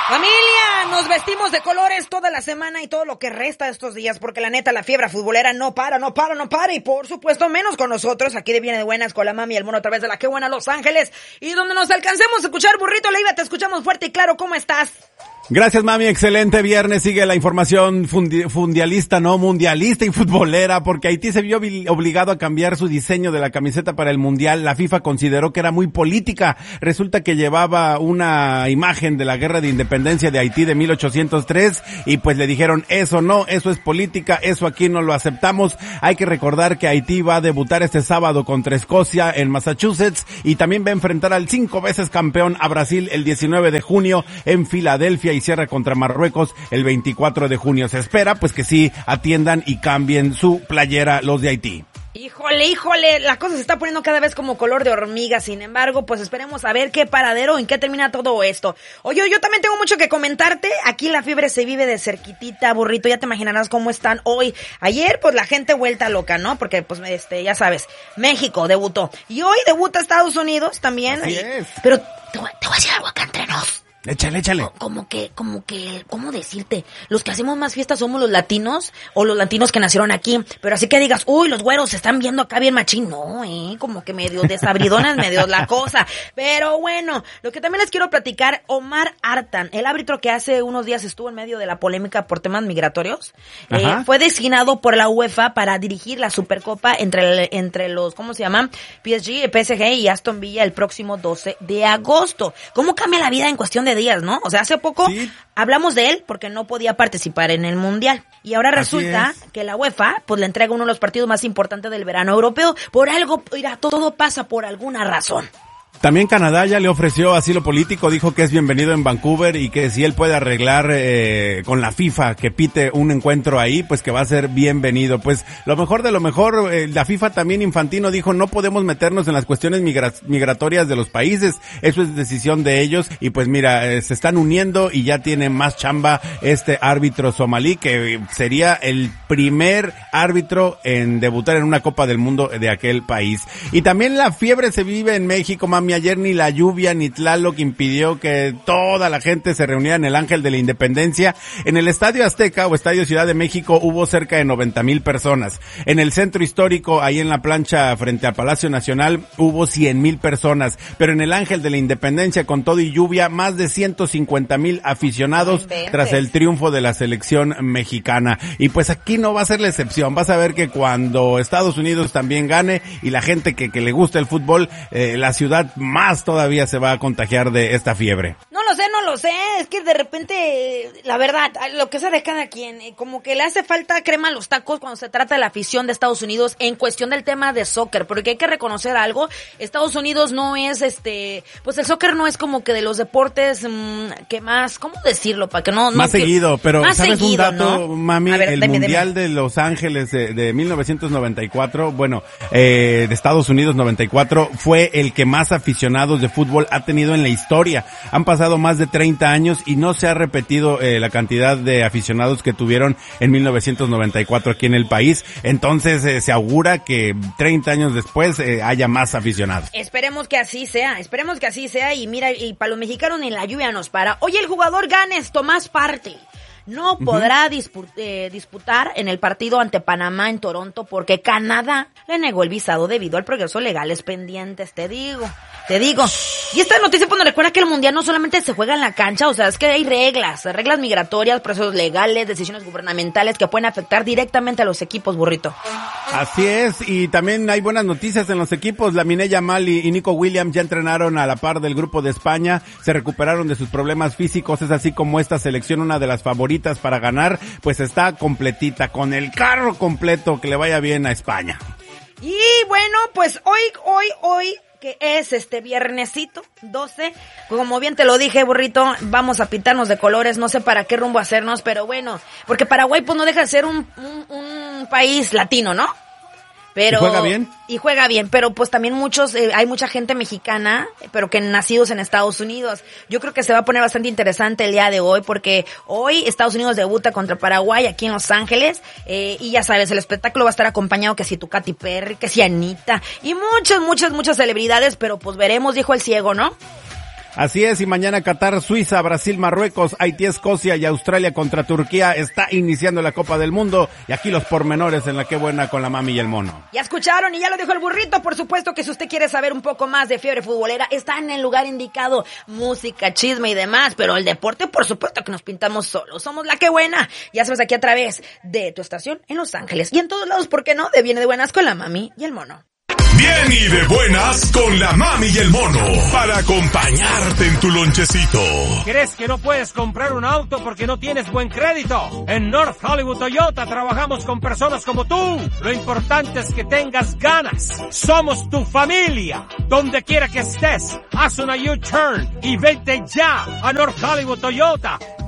Familia, nos vestimos de colores toda la semana y todo lo que resta de estos días, porque la neta, la fiebre futbolera no para, y por supuesto menos con nosotros, aquí de Viene de Buenas con la mami y el mono a través de la Qué Buena Los Ángeles, y donde nos alcancemos a escuchar, Burrito Leiva, te escuchamos fuerte y claro, ¿cómo estás? Gracias, mami, excelente viernes, sigue la información mundialista y futbolera, porque Haití se vio obligado a cambiar su diseño de la camiseta para el mundial. La FIFA consideró que era muy política, resulta que llevaba una imagen de la guerra de independencia de Haití de 1803, y pues le dijeron, eso no, eso es política, eso aquí no lo aceptamos. Hay que recordar que Haití va a debutar este sábado contra Escocia en Massachusetts, y también va a enfrentar al 5 veces campeón a Brasil el 19 de junio en Filadelfia, y cierra contra Marruecos el 24 de junio. Se espera pues que sí atiendan y cambien su playera los de Haití. Híjole, la cosa se está poniendo cada vez como color de hormiga, sin embargo, pues esperemos a ver qué paradero, en qué termina todo esto. Oye, yo también tengo mucho que comentarte, aquí la fiebre se vive de cerquitita, Burrito, ya te imaginarás cómo están hoy. Ayer, pues la gente vuelta loca, ¿no? Porque, pues, ya sabes, México debutó, y hoy debuta Estados Unidos también. Así es. Pero te voy a decir algo acá entre nos. Échale. Como que, ¿cómo decirte? Los que hacemos más fiestas somos los latinos, o los latinos que nacieron aquí, pero así que digas, uy, los güeros se están viendo acá bien machín, no, como que medio desabridonas, medio la cosa, pero bueno, lo que también les quiero platicar, Omar Artan, el árbitro que hace unos días estuvo en medio de la polémica por temas migratorios, fue designado por la UEFA para dirigir la Supercopa entre los, ¿cómo se llama? PSG y Aston Villa el próximo 12 de agosto. ¿Cómo cambia la vida en cuestión de días, no? O sea, hace poco hablamos de él porque no podía participar en el Mundial. Y ahora resulta que la UEFA pues le entrega uno de los partidos más importantes del verano europeo. Por algo, mira, todo pasa por alguna razón. También Canadá ya le ofreció asilo político, dijo que es bienvenido en Vancouver y que si él puede arreglar con la FIFA que pite un encuentro ahí, pues que va a ser bienvenido. Pues lo mejor de lo mejor, la FIFA también, Infantino, dijo no podemos meternos en las cuestiones migratorias de los países, eso es decisión de ellos, y pues mira, se están uniendo y ya tiene más chamba este árbitro somalí, que sería el primer árbitro en debutar en una Copa del Mundo de aquel país. Y también la fiebre se vive en México, mami. Ayer ni la lluvia ni Tlaloc impidió que toda la gente se reuniera en el Ángel de la Independencia. En el Estadio Azteca o Estadio Ciudad de México hubo cerca de 90,000 personas. En el centro histórico, ahí en la plancha frente al Palacio Nacional, hubo 100,000 personas. Pero en el Ángel de la Independencia, con todo y lluvia, más de 150,000 aficionados tras el triunfo de la selección mexicana. Y pues aquí no va a ser la excepción. Vas a ver que cuando Estados Unidos también gane y la gente que le gusta el fútbol, la ciudad más todavía se va a contagiar de esta fiebre. No lo sé, es que de repente, la verdad, lo que sea de cada quien, como que le hace falta crema a los tacos cuando se trata de la afición de Estados Unidos en cuestión del tema de soccer, porque hay que reconocer algo, Estados Unidos no es pues el soccer no es como que de los deportes que más, ¿cómo decirlo? Para que no más seguido, pero más ¿sabes seguido, un dato, ¿no? mami? A ver, el dime. Mundial de Los Ángeles de 1994, de Estados Unidos 94, fue el que más aficionados de fútbol ha tenido en la historia. Han pasado más de 30 años y no se ha repetido la cantidad de aficionados que tuvieron en 1994 aquí en el país. Entonces se augura que 30 años después haya más aficionados. Esperemos que así sea, y mira, y para los mexicanos ni la lluvia nos para. Oye, el jugador Ganes, Tomás Partey, no podrá disputar en el partido ante Panamá en Toronto porque Canadá le negó el visado debido al progreso legales pendientes, te digo. Y esta noticia pues nos recuerda que el mundial no solamente se juega en la cancha, o sea, es que hay reglas migratorias, procesos legales, decisiones gubernamentales que pueden afectar directamente a los equipos, Burrito. Así es, y también hay buenas noticias en los equipos. Lamine Yamal y Nico Williams ya entrenaron a la par del grupo de España, se recuperaron de sus problemas físicos, es así como esta selección, una de las favoritas para ganar, pues está completita, con el carro completo, que le vaya bien a España. Y bueno, pues hoy que es viernesito 12, como bien te lo dije, Burrito, vamos a pintarnos de colores, no sé para qué rumbo hacernos, pero bueno, porque Paraguay pues no deja de ser un país latino, ¿no? Pero y juega bien, pero pues también hay mucha gente mexicana, pero que nacidos en Estados Unidos. Yo creo que se va a poner bastante interesante el día de hoy, porque hoy Estados Unidos debuta contra Paraguay aquí en Los Ángeles, y ya sabes, el espectáculo va a estar acompañado que si tu Katy Perry, que si Anita, y muchas celebridades, pero pues veremos, dijo el ciego, ¿no? Así es, y mañana Qatar, Suiza, Brasil, Marruecos, Haití, Escocia y Australia contra Turquía. Está iniciando la Copa del Mundo y aquí los pormenores en la Qué Buena con la Mami y el Mono. Ya escucharon y ya lo dijo el burrito. Por supuesto que si usted quiere saber un poco más de fiebre futbolera, está en el lugar indicado. Música, chisme y demás, pero el deporte, por supuesto que nos pintamos solos. Somos la Qué Buena. Ya sabes, aquí a través de tu estación en Los Ángeles y en todos lados, ¿por qué no? De Viene de Buenas con la Mami y el Mono. Bien y de buenas con la Mami y el Mono para acompañarte en tu lonchecito. ¿Crees que no puedes comprar un auto porque no tienes buen crédito? En North Hollywood Toyota trabajamos con personas como tú. Lo importante es que tengas ganas. Somos tu familia. Donde quiera que estés, haz una U-turn y vete ya a North Hollywood Toyota.